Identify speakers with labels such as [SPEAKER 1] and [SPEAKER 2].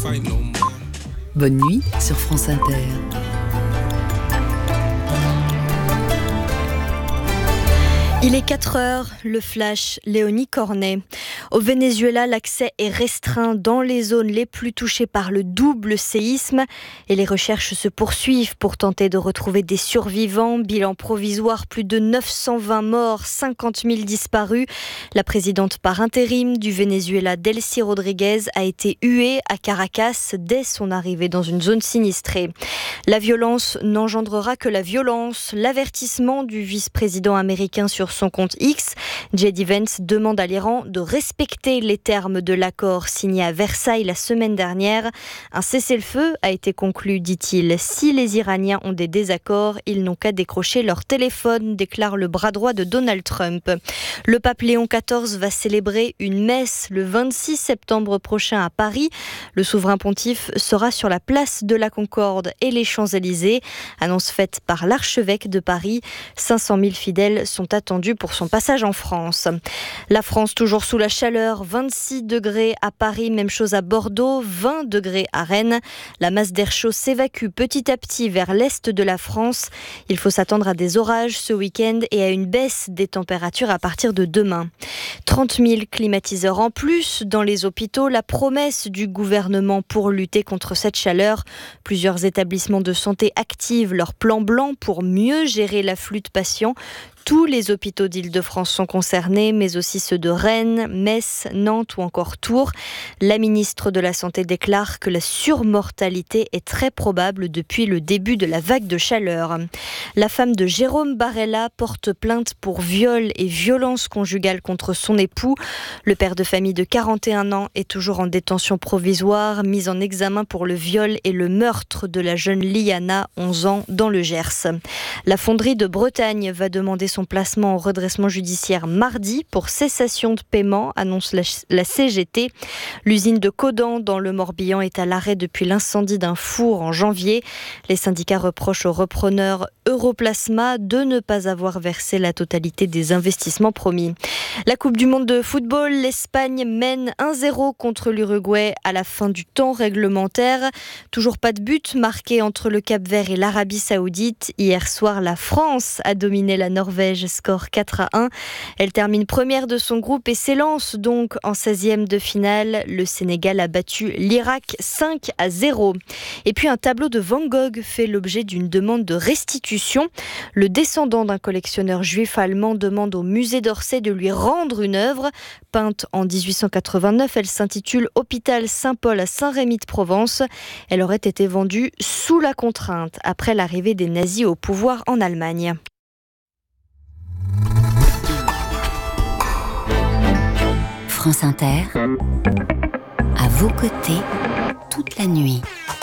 [SPEAKER 1] Bonne nuit sur France Inter.
[SPEAKER 2] Il est 4 heures, le flash, Léonie Cornet. Au Venezuela, l'accès est restreint dans les zones les plus touchées par le double séisme et les recherches se poursuivent pour tenter de retrouver des survivants. Bilan provisoire, plus de 920 morts, 50 000 disparus. La présidente par intérim du Venezuela, Delcy Rodriguez, a été huée à Caracas dès son arrivée dans une zone sinistrée. La violence n'engendrera que la violence. L'avertissement du vice-président américain sur son compte X, J.D. Vance demande à l'Iran de respecter les termes de l'accord signé à Versailles la semaine dernière. Un cessez-le-feu a été conclu, dit-il. Si les Iraniens ont des désaccords, ils n'ont qu'à décrocher leur téléphone, déclare le bras droit de Donald Trump. Le pape Léon XIV va célébrer une messe le 26 septembre prochain à Paris. Le souverain pontife sera sur la place de la Concorde et les Champs-Élysées. Annonce faite par l'archevêque de Paris. 500 000 fidèles sont attendus pour son passage en France. La France toujours sous la chaleur, 26 degrés à Paris, même chose à Bordeaux, 20 degrés à Rennes. La masse d'air chaud s'évacue petit à petit vers l'est de la France. Il faut s'attendre à des orages ce week-end et à une baisse des températures à partir de demain. 30 000 climatiseurs en plus dans les hôpitaux, la promesse du gouvernement pour lutter contre cette chaleur. Plusieurs établissements de santé activent leur plan blanc pour mieux gérer l'afflux de patients. Tous les hôpitaux d'Île-de-France sont concernés, mais aussi ceux de Rennes, Metz, Nantes ou encore Tours. La ministre de la Santé déclare que la surmortalité est très probable depuis le début de la vague de chaleur. La femme de Jérôme Barella porte plainte pour viol et violence conjugale contre son époux. Le père de famille de 41 ans est toujours en détention provisoire, mis en examen pour le viol et le meurtre de la jeune Liana, 11 ans, dans le Gers. La fonderie de Bretagne va demander son placement au redressement judiciaire mardi pour cessation de paiement, annonce la CGT. L'usine de Caudan dans le Morbihan est à l'arrêt depuis l'incendie d'un four en janvier. Les syndicats reprochent au repreneur Europlasma de ne pas avoir versé la totalité des investissements promis. La Coupe du Monde de football, l'Espagne mène 1-0 contre l'Uruguay à la fin du temps réglementaire. Toujours pas de but marqué entre le Cap-Vert et l'Arabie Saoudite. Hier soir, la France a dominé la Norvège, score 4-1. Elle termine première de son groupe et s'élance donc en 16e de finale. Le Sénégal a battu l'Irak 5-0. Et puis un tableau de Van Gogh fait l'objet d'une demande de restitution. Le descendant d'un collectionneur juif allemand demande au musée d'Orsay de lui rendre une œuvre. Peinte en 1889, elle s'intitule Hôpital Saint-Paul à Saint-Rémy-de-Provence. Elle aurait été vendue sous la contrainte après l'arrivée des nazis au pouvoir en Allemagne.
[SPEAKER 3] France Inter, à vos côtés, toute la nuit.